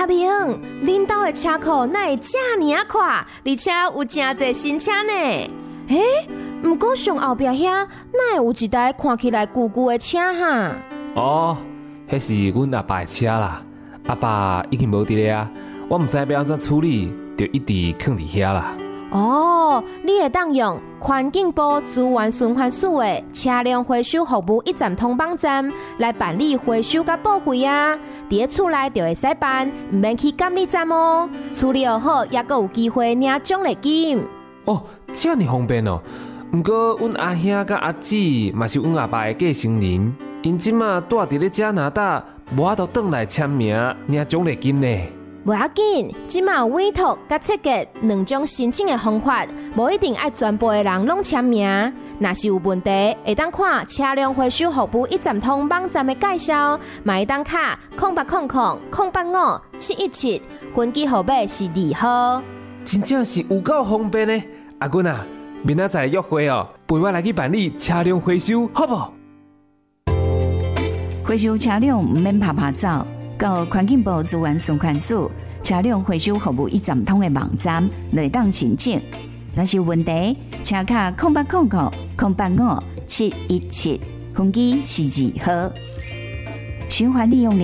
阿明，恁兜的车库哪会这么啊快，而且有真侪新车呢？不过上后壁遐哪会有一台看起来旧旧的车哈？ 哦，迄是阮阿爸的车啦，阿爸已经无伫咧啊，我毋知要安怎处理，就一直放伫遐啦。 哦，你会当用环境部资源循环署的车辆回收服务1站通网站来办理回收甲报废啊！伫咧厝内就会使办，唔免去监理站哦。处理好，也阁有机会领奖励金。 哦，这么方便哦！不过阮阿兄甲阿姊嘛是阮阿爸的继承人，因即马住伫咧加拿大，无法度转来签名领奖励金呢。 无要紧，即马有委托甲设计2种申请的方法，无一定爱全部的人拢签名。若是有问题，会当看车辆回收服务1站通网站的介绍，嘛会当卡0800-085-717，分机号码是2号。 真正是有够方便呢！阿君啊，明仔载约会哦，陪我来去办理车辆回收，好不？ 回收车辆唔免拍拍走。到环境部资源循环署车辆回收服务1站通的网站来当申请。若是有问题，请卡0800-085-717，分机是2号。循环利用